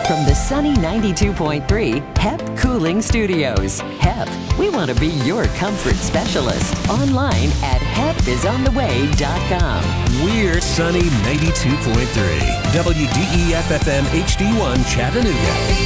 From the sunny 92.3 HEP Cooling Studios. HEP, we want to be your comfort specialist. Online at hepisontheway.com. We're Sunny 92.3 WDEF FM HD1 Chattanooga.